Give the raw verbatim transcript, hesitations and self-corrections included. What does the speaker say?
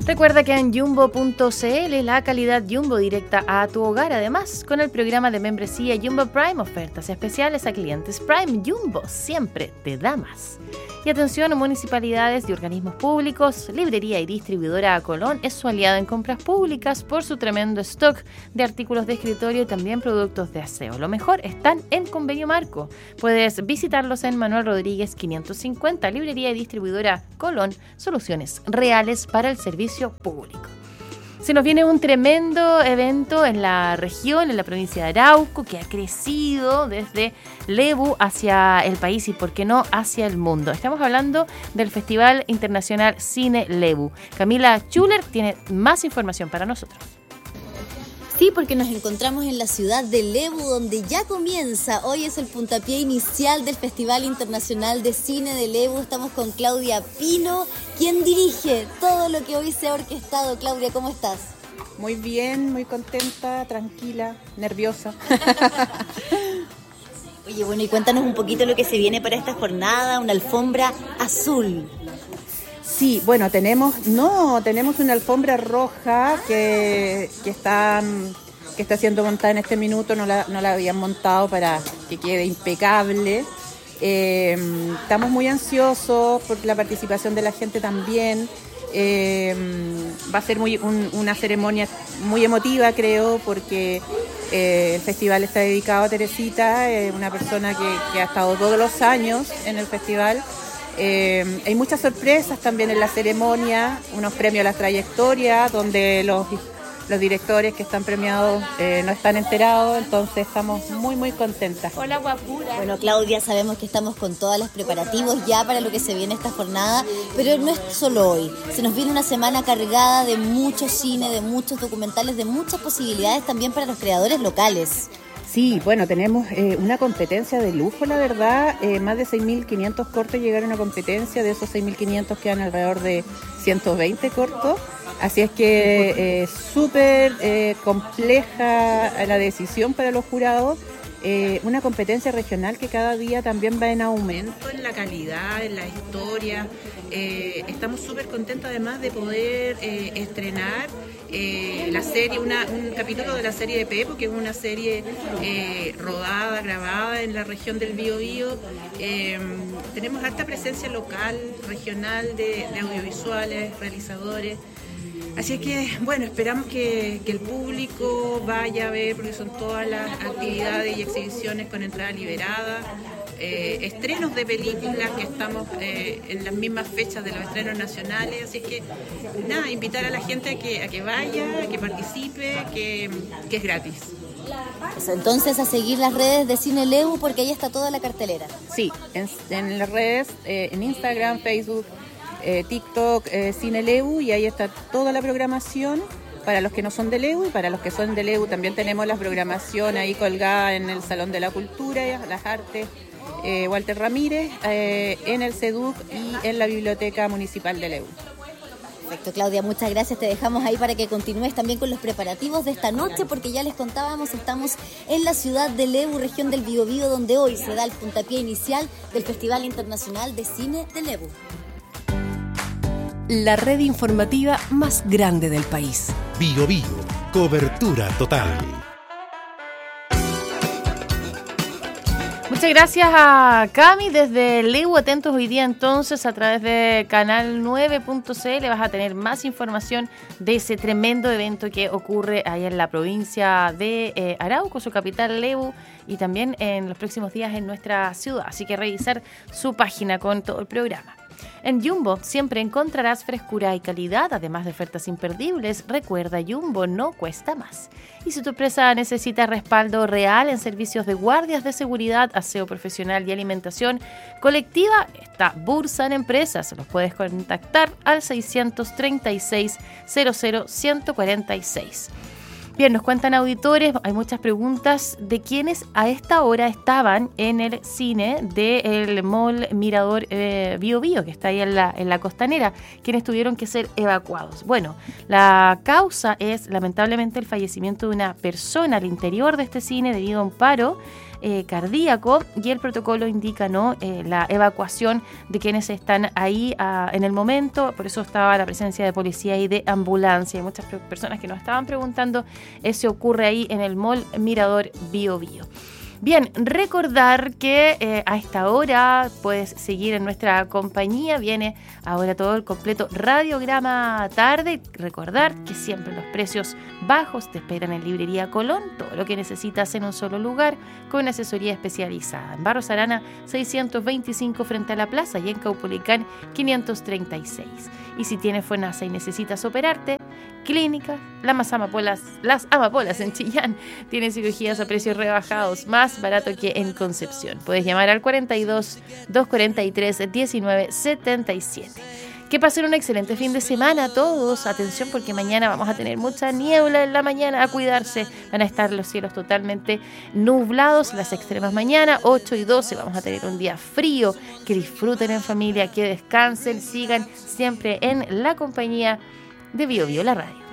Recuerda que en Jumbo punto c l la calidad Jumbo directa a tu hogar. Además, con el programa de membresía Jumbo Prime, ofertas especiales a clientes Prime. Jumbo siempre te da más. Y atención, municipalidades y organismos públicos, librería y distribuidora Colón es su aliada en compras públicas por su tremendo stock de artículos de escritorio y también productos de aseo. Lo mejor, están en Convenio Marco. Puedes visitarlos en Manuel Rodríguez quinientos cincuenta, librería y distribuidora Colón, soluciones reales para el servicio público. Se nos viene un tremendo evento en la región, en la provincia de Arauco, que ha crecido desde Lebu hacia el país y, por qué no, hacia el mundo. Estamos hablando del Festival Internacional Cine Lebu. Camila Schuller tiene más información para nosotros. Sí, porque nos encontramos en la ciudad de Lebu, donde ya comienza. Hoy es el puntapié inicial del Festival Internacional de Cine de Lebu. Estamos con Claudia Pino, quien dirige todo lo que hoy se ha orquestado. Claudia, ¿cómo estás? Muy bien, muy contenta, tranquila, nerviosa. Oye, bueno, y cuéntanos un poquito lo que se viene para esta jornada, una alfombra azul. Sí, bueno, tenemos, no, tenemos una alfombra roja que, que, está, que está siendo montada en este minuto, no la, no la habían montado para que quede impecable. Eh, estamos muy ansiosos por la participación de la gente también. Eh, va a ser muy, un, una ceremonia muy emotiva, creo, porque eh, el festival está dedicado a Teresita, eh, una persona que, que ha estado todos los años en el festival. Eh, hay muchas sorpresas también en la ceremonia, unos premios a la trayectoria, donde los, los directores que están premiados eh, no están enterados, entonces estamos muy muy contentas. Hola, guapura. Bueno, Claudia, sabemos que estamos con todos los preparativos ya para lo que se viene esta jornada, pero no es solo hoy. Se nos viene una semana cargada de mucho cine, de muchos documentales, de muchas posibilidades también para los creadores locales. Sí, bueno, tenemos eh, una competencia de lujo, la verdad. Eh, más de seis mil quinientos cortos llegaron a competencia. De esos seis mil quinientos quedan alrededor de ciento veinte cortos. Así es que es eh, súper eh, compleja la decisión para los jurados. Eh, una competencia regional que cada día también va en aumento en la calidad, en la historia. Eh, estamos súper contentos además de poder eh, estrenar eh, la serie, una, un capítulo de la serie de Pepo, que es una serie eh, rodada, grabada en la región del Biobío. Eh, tenemos alta presencia local, regional de, de audiovisuales, realizadores. Así es que, bueno, esperamos que, que el público vaya a ver, porque son todas las actividades y exhibiciones con entrada liberada, eh, estrenos de películas que estamos eh, en las mismas fechas de los estrenos nacionales. Así es que, nada, invitar a la gente a que, a que vaya, a que participe, que, que es gratis. Entonces, a seguir las redes de Cine Lebu, porque ahí está toda la cartelera. Sí, en, en las redes, eh, en Instagram, Facebook, Eh, TikTok, eh, Cine Lebu, y ahí está toda la programación para los que no son de Lebu, y para los que son de Lebu también tenemos la programación ahí colgada en el Salón de la Cultura, las Artes, eh, Walter Ramírez, eh, en el CEDUC y en la Biblioteca Municipal de Lebu. Perfecto, Claudia, muchas gracias. Te dejamos ahí para que continúes también con los preparativos de esta noche, porque ya les contábamos, estamos en la ciudad de Lebu, región del Biobío, donde hoy se da el puntapié inicial del Festival Internacional de Cine de Lebu. La red informativa más grande del país. Bio Bio, cobertura total. Muchas gracias a Cami desde Lebu. Atentos hoy día entonces a través de canal nueve punto c l vas a tener más información de ese tremendo evento que ocurre ahí en la provincia de eh, Arauco, su capital Lebu, y también en los próximos días en nuestra ciudad. Así que revisar su página con todo el programa. En Jumbo siempre encontrarás frescura y calidad, además de ofertas imperdibles. Recuerda, Jumbo no cuesta más. Y si tu empresa necesita respaldo real en servicios de guardias de seguridad, aseo profesional y alimentación colectiva, está Bursan Empresas. Los puedes contactar al seiscientos treinta y seis cero cero ciento cuarenta y seis. Bien, nos cuentan auditores, hay muchas preguntas de quienes a esta hora estaban en el cine del Mall Mirador eh, Bio Bio, que está ahí en la, en la costanera, quienes tuvieron que ser evacuados. Bueno, la causa es lamentablemente el fallecimiento de una persona al interior de este cine debido a un paro eh, cardíaco, y el protocolo indica, ¿no?, eh, la evacuación de quienes están ahí ah, en el momento. Por eso estaba la presencia de policía y de ambulancia. Hay muchas pre- personas que nos estaban preguntando, eso ocurre ahí en el Mall Mirador Bío Bío. Bien, recordar que eh, a esta hora puedes seguir en nuestra compañía. Viene ahora todo el completo radiograma tarde. Recordar que siempre los precios bajos te esperan en Librería Colón. Todo lo que necesitas en un solo lugar con asesoría especializada. En Barros Arana seiscientos veinticinco frente a la plaza y en Caupolicán quinientos treinta y seis. Y si tienes FONASA y necesitas operarte, Clínica Las Amapolas, Las Amapolas en Chillán tiene cirugías a precios rebajados, más barato que en Concepción. Puedes llamar al cuarenta y dos, doscientos cuarenta y tres, diecinueve setenta y siete. Que pasen un excelente fin de semana a todos. Atención, porque mañana vamos a tener mucha niebla en la mañana. A cuidarse. Van a estar los cielos totalmente nublados. Las extremas mañana, ocho y doce. Vamos a tener un día frío. Que disfruten en familia, que descansen, sigan siempre en la compañía de Bío Bío, la radio.